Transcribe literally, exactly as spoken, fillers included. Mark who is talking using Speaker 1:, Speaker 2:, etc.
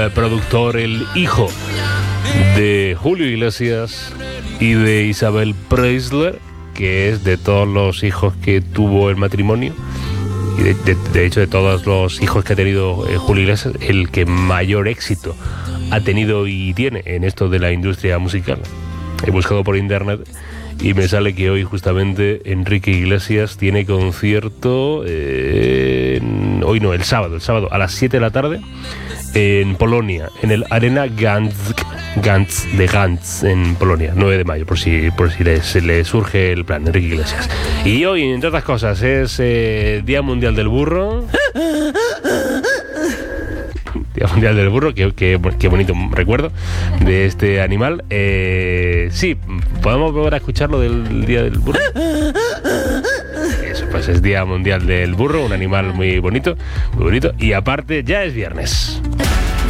Speaker 1: uh, productor, el hijo de Julio Iglesias y de Isabel Preisler, que es de todos los hijos que tuvo el matrimonio, y de, de, de hecho de todos los hijos que ha tenido eh, Julio Iglesias, el que mayor éxito ha tenido y tiene en esto de la industria musical. He buscado por internet y me sale que hoy justamente Enrique Iglesias tiene concierto, eh, en, hoy no, el sábado, el sábado a las siete de la tarde en Polonia, en el Arena Gdańsk, Gdańsk de Gdańsk en Polonia, nueve de mayo, por si, por si le le surge el plan, Enrique Iglesias. Y hoy, entre otras cosas, es eh, Día Mundial del Burro. Día Mundial del Burro, qué que, que bonito recuerdo de este animal. Eh, sí, ¿podemos volver a escuchar lo del Día del Burro? Eso, pues es Día Mundial del Burro, un animal muy bonito, muy bonito. Y aparte, ya es viernes.